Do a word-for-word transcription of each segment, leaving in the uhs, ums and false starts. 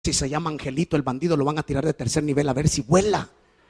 Si se llama Angelito el bandido, lo van a tirar de tercer nivel a ver si vuela.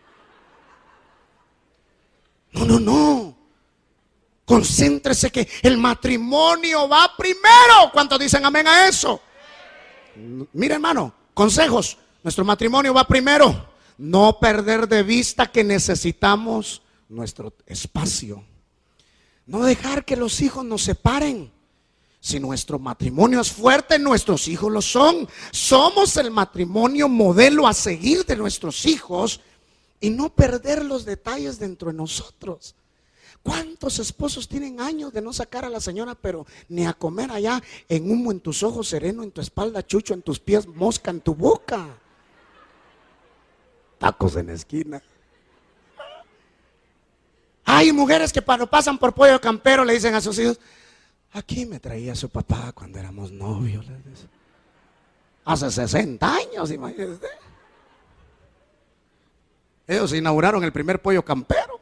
No, no, no. Concéntrese que el matrimonio va primero. ¿Cuántos dicen amén a eso? Mira, hermano, consejos. Nuestro matrimonio va primero. No perder de vista que necesitamos nuestro espacio. No dejar que los hijos nos separen. Si nuestro matrimonio es fuerte, nuestros hijos lo son. Somos el matrimonio modelo a seguir de nuestros hijos y no perder los detalles dentro de nosotros. ¿Cuántos esposos tienen años de no sacar a la señora, pero ni a comer allá en humo en tus ojos, sereno en tu espalda, chucho en tus pies, mosca en tu boca? Tacos en la esquina. Hay mujeres que cuando pasan por Pollo Campero le dicen a sus hijos: aquí me traía su papá cuando éramos novios. Hace sesenta años, imagínese. Ellos inauguraron el primer Pollo Campero.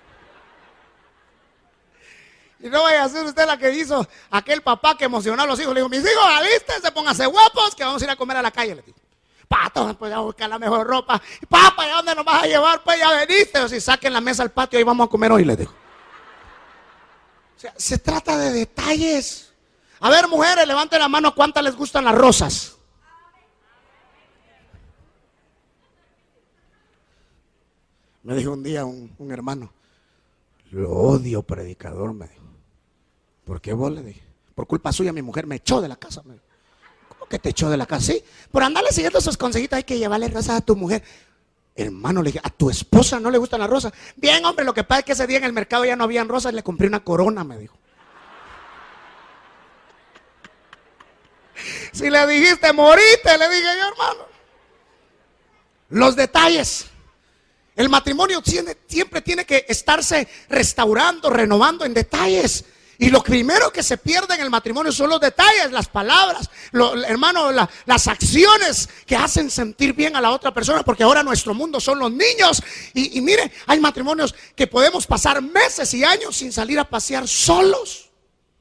Y no vaya a ser usted la que hizo aquel papá que emocionó a los hijos. Le dijo: mis hijos, alístense, pónganse guapos, que vamos a ir a comer a la calle. Le dijo: pato, pues ya a buscar la mejor ropa. Papá, ¿y a dónde nos vas a llevar? Pues ya veniste. O si saquen la mesa al patio, ahí vamos a comer hoy, le dijo. O sea, se trata de detalles. A ver, mujeres, levanten la mano, ¿cuántas les gustan las rosas? Me dijo un día un, un hermano: lo odio, predicador, me dijo. ¿Por qué vos? Le dije: por culpa suya mi mujer me echó de la casa. Me dijo. ¿Cómo que te echó de la casa? Sí, por andarle siguiendo esos consejitos hay que llevarle rosas a tu mujer. Hermano, le dije: ¿a tu esposa no le gustan las rosas? Bien, hombre, lo que pasa es que ese día en el mercado ya no habían rosas, le compré una corona, me dijo. Si le dijiste morite, le dije yo, hermano. Los detalles. El matrimonio tiene, siempre tiene que estarse restaurando, renovando en detalles. Y lo primero que se pierde en el matrimonio son los detalles, las palabras, lo, hermano, la, las acciones que hacen sentir bien a la otra persona, porque ahora nuestro mundo son los niños. Y, y mire, hay matrimonios que podemos pasar meses y años sin salir a pasear solos.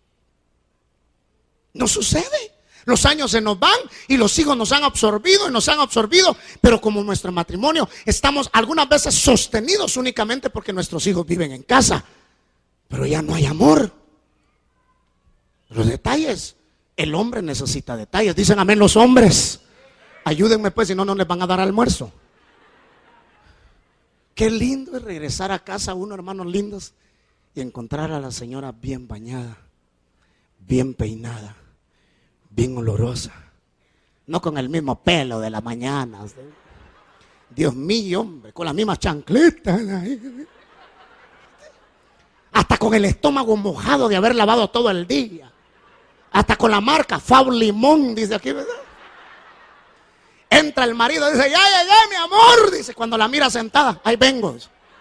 No sucede. Los años se nos van y los hijos nos han absorbido y nos han absorbido. Pero como nuestro matrimonio estamos algunas veces sostenidos únicamente porque nuestros hijos viven en casa, pero ya no hay amor. Los detalles. El hombre necesita detalles. Dicen amén los hombres. Ayúdenme pues, si no, no les van a dar almuerzo. Qué lindo es regresar a casa uno, hermanos lindos, y encontrar a la señora bien bañada, bien peinada, bien olorosa, no con el mismo pelo de la mañana. Dios mío, hombre, con las mismas chancletas, hasta con el estómago mojado de haber lavado todo el día, hasta con la marca Fab Limón, dice aquí, ¿verdad? Entra el marido, dice: ya llegué, mi amor, dice, cuando la mira sentada: ahí vengo.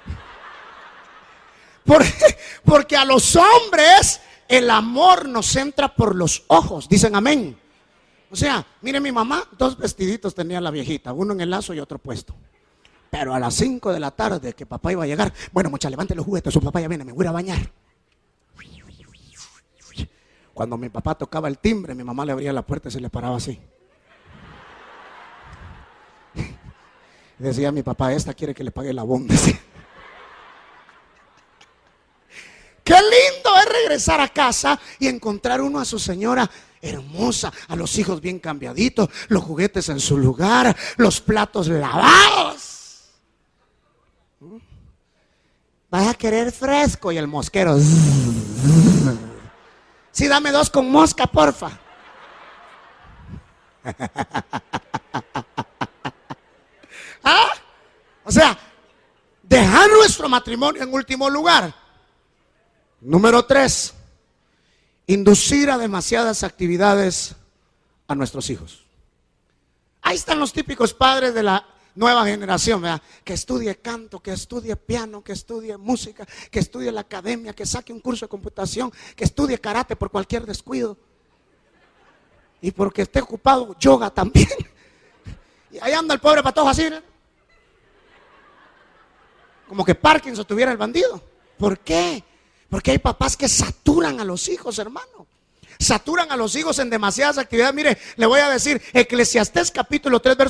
¿Por qué? Porque a los hombres el amor nos entra por los ojos. Dicen amén. O sea, mire, mi mamá, dos vestiditos tenía la viejita, uno en el lazo y otro puesto. Pero a las cinco de la tarde que papá iba a llegar: bueno, mucha, levante los juguetes, su papá ya viene, me voy a ir a bañar. Cuando mi papá tocaba el timbre, mi mamá le abría la puerta y se le paraba así. Decía mi papá: esta quiere que le pague la bomba. Qué lindo es regresar a casa y encontrar uno a su señora hermosa, a los hijos bien cambiaditos, los juguetes en su lugar, los platos lavados. Vas a querer fresco, y el mosquero: sí, dame dos con mosca, porfa. ¿Ah? O sea, dejar nuestro matrimonio en último lugar. Número tres, inducir a demasiadas actividades a nuestros hijos. Ahí están los típicos padres de la nueva generación, ¿verdad? Que estudie canto, que estudie piano, que estudie música, que estudie la academia, que saque un curso de computación, que estudie karate por cualquier descuido. Y porque esté ocupado, yoga también. Y ahí anda el pobre patojo así, ¿no? Como que Parkinson tuviera el bandido. ¿Por qué? Porque hay papás que saturan a los hijos, hermano. saturan a los hijos en demasiadas actividades. Mire, le voy a decir, Eclesiastés capítulo tres,